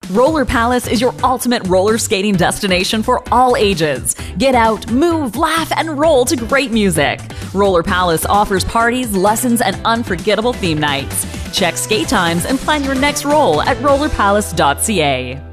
Roller Palace is your ultimate roller skating destination for all ages. Get out, move, laugh, and roll to great music. Roller Palace offers parties, lessons, and unforgettable theme nights. Check skate times and plan your next roll at rollerpalace.ca.